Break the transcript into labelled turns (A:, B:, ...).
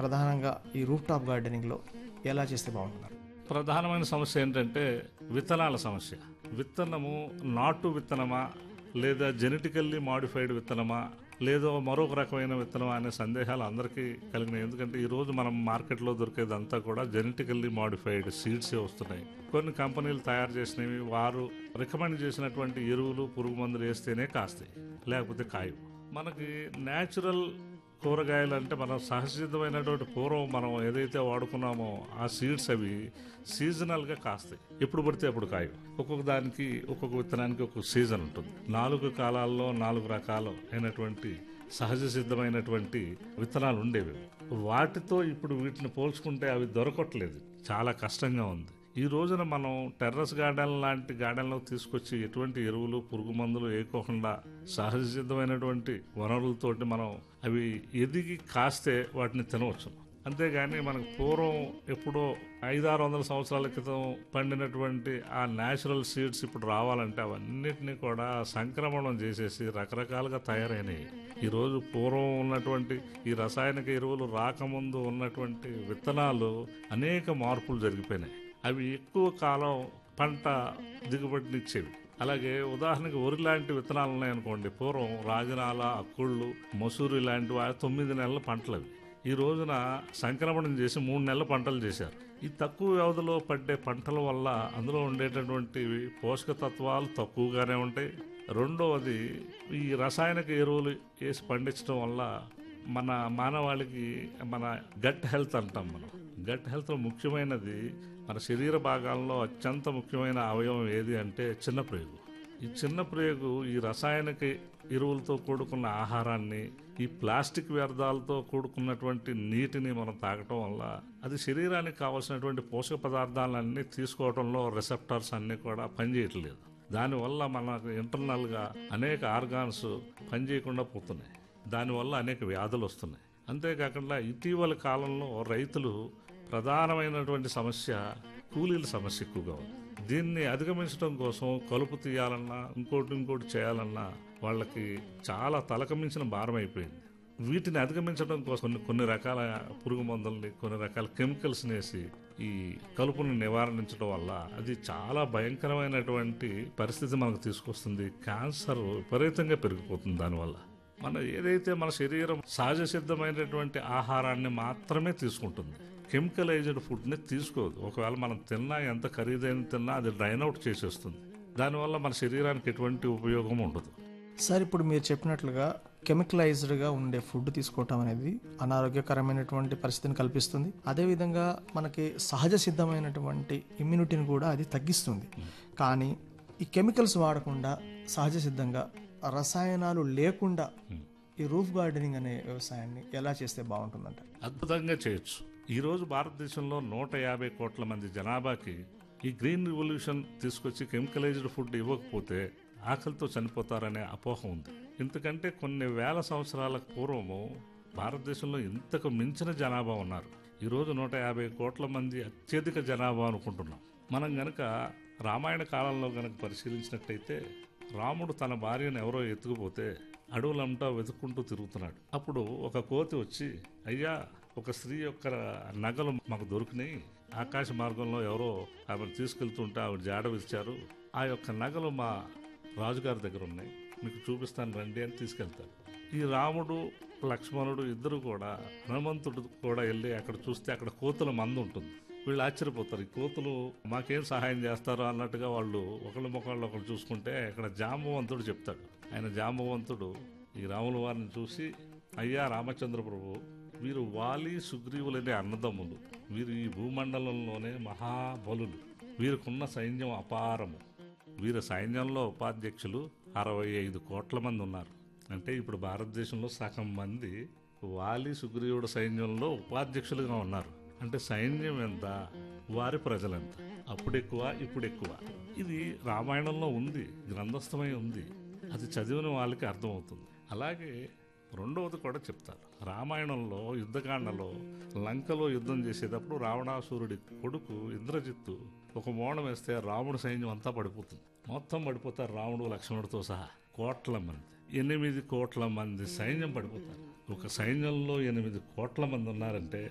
A: ప్రధానంగా ఈ roof top గార్డెనింగ్లో ఎలా చేస్తే బాగుంటున్నారు?
B: ప్రధానమైన సమస్య ఏంటంటే విత్తనాల సమస్య. విత్తనము నాటు విత్తనమా లేదా జెనెటికల్లీ మాడిఫైడ్ విత్తనమా లేదా మరొక రకమైన విత్తనం అనే సందేహాలు అందరికీ కలిగినాయి. ఎందుకంటే ఈరోజు మనం మార్కెట్లో దొరికేదంతా కూడా జెనెటికల్లీ మాడిఫైడ్ సీడ్సే వస్తున్నాయి. కొన్ని కంపెనీలు తయారు చేసినవి వారు రికమెండ్ చేసినటువంటి ఎరువులు పురుగు మందులు వేస్తేనే కాస్తాయి, లేకపోతే కాయవు. మనకి న్యాచురల్ కూరగాయలు అంటే మనం సహజసిద్ధమైనటువంటి పూర్వం మనం ఏదైతే వాడుకున్నామో ఆ సీడ్స్ అవి సీజనల్గా కాస్తాయి, ఎప్పుడు పడితే అప్పుడు కాయవు. ఒక్కొక్క దానికి ఒక్కొక్క విత్తనానికి ఒక్కొక్క సీజన్ ఉంటుంది. 4 కాలాల్లో 4 రకాలు అయినటువంటి సహజ సిద్ధమైనటువంటి విత్తనాలు ఉండేవి. వాటితో ఇప్పుడు వీటిని పోల్చుకుంటే అవి దొరకట్లేదు, చాలా కష్టంగా ఉంది. ఈ రోజున మనం టెర్రస్ గార్డెన్ లాంటి గార్డెన్లో తీసుకొచ్చి ఎటువంటి ఎరువులు పురుగు మందులు వేయకోకుండా సహజ సిద్ధమైనటువంటి వనరులతోటి మనం అవి ఎదిగి కాస్తే వాటిని తినవచ్చు. అంతేగాని మనకు పూర్వం ఎప్పుడో 500-600 సంవత్సరాల క్రితం పండినటువంటి ఆ న్యాచురల్ సీడ్స్ ఇప్పుడు రావాలంటే అవన్నిటినీ కూడా సంక్రమణం చేసేసి రకరకాలుగా తయారైనవి. ఈరోజు పూర్వం ఉన్నటువంటి ఈ రసాయనిక ఎరువులు రాకముందు ఉన్నటువంటి విత్తనాలు అనేక మార్పులు జరిగిపోయినాయి. అవి ఎక్కువ కాలం పంట దిగుబడినిచ్చేవి. అలాగే ఉదాహరణకి వరి లాంటి విత్తనాలు ఉన్నాయనుకోండి, పూర్వం రాజనాల, అక్కుళ్ళు, మసూరి లాంటివి 9 నెలల పంటలు అవి. ఈ రోజున సంక్రమణం చేసి 3 నెలల పంటలు చేశారు. ఈ తక్కువ వ్యవధిలో పడ్డే పంటల వల్ల అందులో ఉండేటటువంటి పోషక తత్వాలు తక్కువగానే ఉంటాయి. రెండవది, ఈ రసాయనిక ఎరువులు వేసి పండించడం వల్ల మన మానవాళికి మన గట్ హెల్త్ అంటాం. మనం గట్ హెల్త్లో ముఖ్యమైనది మన శరీర భాగాల్లో అత్యంత ముఖ్యమైన అవయవం ఏది అంటే చిన్న ప్రేగు. ఈ చిన్న ప్రేగు ఈ రసాయనిక ఎరువులతో కూడుకున్న ఆహారాన్ని, ఈ ప్లాస్టిక్ వ్యర్థాలతో కూడుకున్నటువంటి నీటిని మనం తాగటం వల్ల అది శరీరానికి కావాల్సినటువంటి పోషక పదార్థాలన్నీ తీసుకోవడంలో రిసెప్టర్స్ అన్నీ కూడా పనిచేయట్లేదు. దానివల్ల మనకు ఇంటర్నల్గా అనేక ఆర్గాన్స్ పనిచేయకుండా పోతున్నాయి. దానివల్ల అనేక వ్యాధులు వస్తున్నాయి. అంతేకాకుండా ఇటీవల కాలంలో రైతులు ప్రధానమైనటువంటి సమస్య కూలీల సమస్య ఎక్కువగా ఉంది. దీన్ని అధిగమించడం కోసం కలుపు తీయాలన్నా ఇంకోటి చేయాలన్నా వాళ్ళకి చాలా తలకమించిన భారం అయిపోయింది. వీటిని అధిగమించడం కోసం కొన్ని రకాల పురుగు మందుల్ని, కొన్ని రకాల కెమికల్స్ వేసి ఈ కలుపుని నివారించడం వల్ల అది చాలా భయంకరమైనటువంటి పరిస్థితి మనకు తీసుకొస్తుంది. క్యాన్సర్ విపరీతంగా పెరిగిపోతుంది దానివల్ల. ఏదైతే మన శరీరం సహజ సిద్ధమైనటువంటి ఆహారాన్ని మాత్రమే తీసుకుంటుంది, కెమికలైజ్డ్ ఫుడ్ని తీసుకోదు. ఒకవేళ మనం తిన్నా, ఎంత ఖరీదైన తిన్నా అది డ్రైన్ అవుట్ చేసేస్తుంది. దానివల్ల మన శరీరానికి ఎటువంటి ఉపయోగం ఉండదు.
A: సార్, ఇప్పుడు మీరు చెప్పినట్లుగా కెమికలైజ్డ్గా ఉండే ఫుడ్ తీసుకోవటం అనేది అనారోగ్యకరమైనటువంటి పరిస్థితిని కల్పిస్తుంది. అదేవిధంగా మనకి సహజ సిద్ధమైనటువంటి ఇమ్యూనిటీని కూడా అది తగ్గిస్తుంది. కానీ ఈ కెమికల్స్ వాడకుండా సహజ సిద్ధంగా రసాయనాలు లేకుండా ఈ రూఫ్ గార్డెనింగ్ అనే వ్యవసాయాన్ని ఎలా చేస్తే బాగుంటుందంట?
B: అద్భుతంగా చేయొచ్చు. ఈరోజు భారతదేశంలో 150 కోట్ల మంది జనాభాకి ఈ గ్రీన్ రివల్యూషన్ తీసుకొచ్చి కెమికలైజ్డ్ ఫుడ్ ఇవ్వకపోతే ఆకలితో చనిపోతారనే అపోహ ఉంది. ఎందుకంటే కొన్ని వేల సంవత్సరాల పూర్వము భారతదేశంలో ఇంతకు మించిన జనాభా ఉన్నారు. ఈరోజు 150 కోట్ల మంది అత్యధిక జనాభా అనుకుంటున్నాం. మనం గనక రామాయణ కాలంలో గనక పరిశీలించినట్టయితే రాముడు తన భార్యను ఎవరో ఎత్తుకుపోతే అడవులంతా వెతుక్కుంటూ తిరుగుతున్నాడు. అప్పుడు ఒక కోతి వచ్చి, అయ్యా, ఒక స్త్రీ యొక్క నగలు మాకు దొరికినాయి, ఆకాశ మార్గంలో ఎవరో ఆమెను తీసుకెళ్తుంటే ఆవిడ జాడ విరిచారు, ఆ యొక్క నగలు మా రాజుగారి దగ్గర ఉన్నాయి, మీకు చూపిస్తాను రండి అని తీసుకెళ్తాడు. ఈ రాముడు, లక్ష్మణుడు ఇద్దరు కూడా, హనుమంతుడు కూడా వెళ్ళి అక్కడ చూస్తే అక్కడ కోతుల మందు ఉంటుంది. వీళ్ళు ఆశ్చర్యపోతారు, ఈ కోతులు మాకేం సహాయం చేస్తారో అన్నట్టుగా వాళ్ళు ఒకళ్ళ ముఖాళ్ళు ఒకళ్ళు చూసుకుంటే అక్కడ జాంబవంతుడు చెప్తాడు. ఆయన జాంబవంతుడు ఈ రాముల వారిని చూసి, అయ్యా రామచంద్ర ప్రభు, వీరు వాలి సుగ్రీవులనే అన్నదమ్ములు, వీరు ఈ భూమండలంలోనే మహాబలులు, వీరికున్న సైన్యం అపారము, వీరి సైన్యంలో ఉపాధ్యక్షులు 65 కోట్ల మంది ఉన్నారు. అంటే ఇప్పుడు భారతదేశంలో సగం మంది వాలి సుగ్రీవుడు సైన్యంలో ఉపాధ్యక్షులుగా ఉన్నారు. అంటే సైన్యం ఎంత, వారి ప్రజలెంత, అప్పుడు ఎక్కువ ఇప్పుడు ఎక్కువ. ఇది రామాయణంలో ఉంది, గ్రంథస్థమై ఉంది, అది చదివిన వాళ్ళకి అర్థమవుతుంది. అలాగే రెండవది కూడా చెప్తారు. రామాయణంలో యుద్ధకాండలో లంకలో యుద్ధం చేసేటప్పుడు రావణాసురుడి కొడుకు ఇంద్రజిత్తు ఒక మోడం వేస్తే రాముడు సైన్యం అంతా పడిపోతుంది. మొత్తం పడిపోతారు, రాముడు లక్ష్మణుడితో సహా కోట్ల మంది. 8 కోట్ల మంది సైన్యం పడిపోతారు. ఒక సైన్యంలో 8 కోట్ల మంది ఉన్నారంటే